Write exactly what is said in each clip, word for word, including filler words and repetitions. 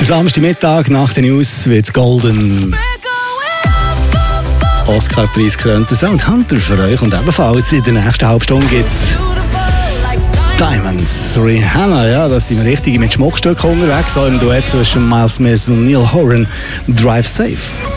Der Samstagmittag nach den News wird's golden. Oscar-Preis krönter Soundhunter für euch und ebenfalls in der nächsten halben Stunde gibt's Diamonds. Rihanna, ja, da sind wir richtig mit Schmuckstücken unterwegs, so im Duett zwischen Miles Smith und Neil Horan. Drive Safe.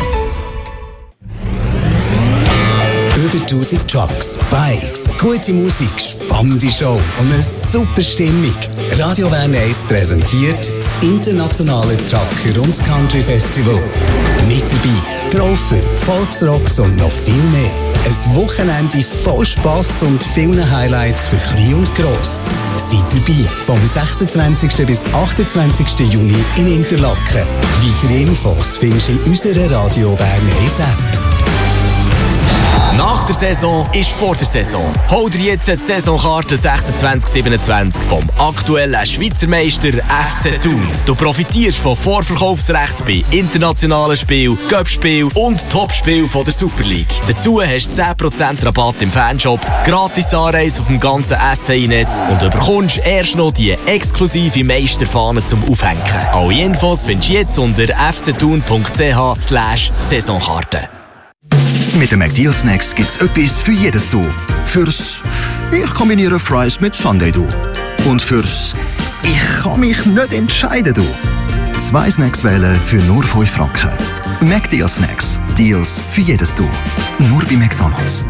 Über tausend Trucks, Bikes, gute Musik, spannende Show und eine super Stimmung. Radio Bern eins präsentiert das internationale Trucker- und Country-Festival. Mit dabei Traufer, Volksrocks und noch viel mehr. Ein Wochenende voll Spass und vielen Highlights für Klein und Gross. Seid dabei vom sechsundzwanzigsten bis achtundzwanzigsten Juni in Interlaken. Weitere Infos findest du in unserer Radio Bern eins App. Nach der Saison ist vor der Saison. Hol dir jetzt die Saisonkarte sechsundzwanzig siebenundzwanzig vom aktuellen Schweizer Meister F C Thun. Du profitierst von Vorverkaufsrecht bei internationalen Spielen, Cup-Spielen und Topspielen der Super League. Dazu hast du zehn Prozent Rabatt im Fanshop, gratis Anreise auf dem ganzen S T I-Netz und du bekommst erst noch die exklusive Meisterfahne zum Aufhängen. Alle Infos findest du jetzt unter f c thun punkt c h slash Saisonkarte. Mit den McDeal Snacks gibt's etwas für jedes Du. Fürs Ich kombiniere Fries mit Sundae Du. Und fürs Ich kann mich nicht entscheiden Du. Zwei Snacks wählen für nur fünf Franken. McDeal Snacks. Deals für jedes Du. Nur bei McDonald's.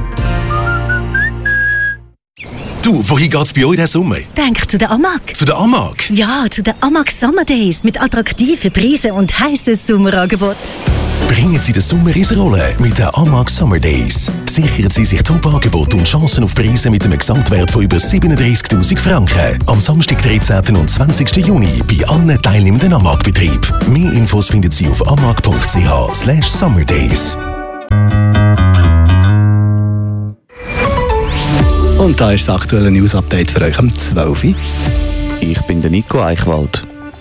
Du, wohin geht's bei euch diesen Sommer? Denk zu der Amag. Zu der Amag? Ja, zu der Amag Summer Days mit attraktiven Preisen und heißes Sommerangebot. Bringen Sie den Sommer ins Rollen mit den Amag Summer Days. Sichern Sie sich Top-Angebote und Chancen auf Preise mit einem Gesamtwert von über siebenunddreißigtausend Franken. Am Samstag, dreizehnten und zwanzigsten Juni bei allen teilnehmenden Amag-Betrieben. Mehr Infos finden Sie auf amag punkt c h slash summerdays. Und da ist das aktuelle News-Update für euch am zwölf Uhr. Ich bin der Nico Eichwald.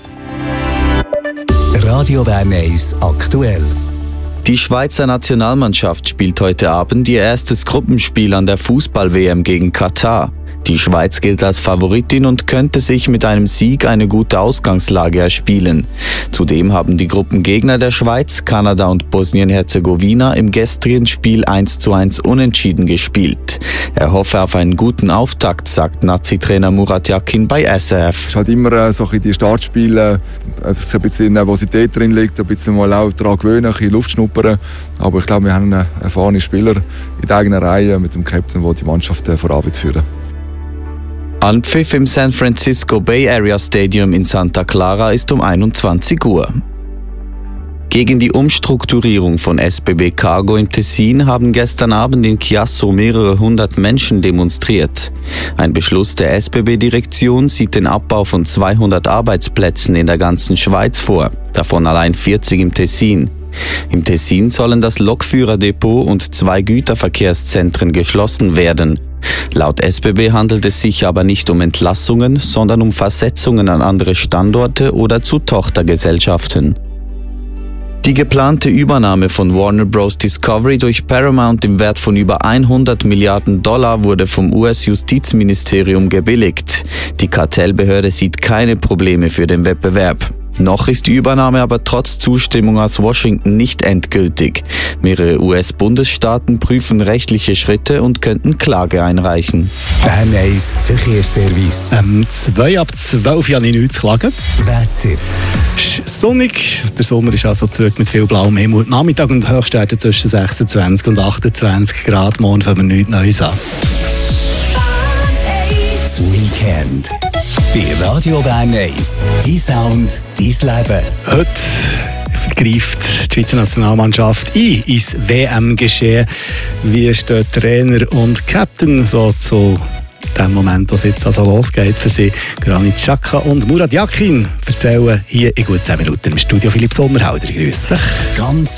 Radio Bern eins aktuell. Die Schweizer Nationalmannschaft spielt heute Abend ihr erstes Gruppenspiel an der Fußball-W M gegen Katar. Die Schweiz gilt als Favoritin und könnte sich mit einem Sieg eine gute Ausgangslage erspielen. Zudem haben die Gruppengegner der Schweiz, Kanada und Bosnien-Herzegowina im gestrigen Spiel eins zu eins unentschieden gespielt. Er hoffe auf einen guten Auftakt, sagt Nazi-Trainer Murat Yakin bei S R F. Es ist halt immer so in die Startspiele, ein bisschen Nervosität drin liegt, ein bisschen mal auch daran gewöhnen, ein bisschen Luft schnuppern. Aber ich glaube, wir haben einen erfahrenen Spieler in der eigenen Reihe mit dem Captain, der die Mannschaft voran führen. Anpfiff im San Francisco Bay Area Stadium in Santa Clara ist um einundzwanzig Uhr. Gegen die Umstrukturierung von S B B Cargo im Tessin haben gestern Abend in Chiasso mehrere hundert Menschen demonstriert. Ein Beschluss der S B B-Direktion sieht den Abbau von zweihundert Arbeitsplätzen in der ganzen Schweiz vor, davon allein vierzig im Tessin. Im Tessin sollen das Lokführerdepot und zwei Güterverkehrszentren geschlossen werden. Laut S B B handelt es sich aber nicht um Entlassungen, sondern um Versetzungen an andere Standorte oder zu Tochtergesellschaften. Die geplante Übernahme von Warner Bros. Discovery durch Paramount im Wert von über hundert Milliarden Dollar wurde vom U S-Justizministerium gebilligt. Die Kartellbehörde sieht keine Probleme für den Wettbewerb. Noch ist die Übernahme aber trotz Zustimmung aus Washington nicht endgültig. Mehrere U S-Bundesstaaten prüfen rechtliche Schritte und könnten Klage einreichen. Bern eins Verkehrsservice. Ähm, zwei ab zwölf Uhr habe ich nichts zu klagen. Wetter. Sonnig. Der Sommer ist also zurück mit viel blauem Himmel. Nachmittag und Höchstwerte zwischen sechsundzwanzig und achtundzwanzig Grad. Morgen fangen wir nichts Neues an. Das Weekend. Bei Radio Bern eins. Dein Sound, dein Leben. Heute greift die Schweizer Nationalmannschaft ein ins W M-Geschehen. Wie stehen Trainer und Captain so zu dem Moment, was jetzt also losgeht für sie? Granit Xhaka und Murat Yakin erzählen hier in gut zehn Minuten im Studio. Philipp Sommerhalder, grüß dich. Ganz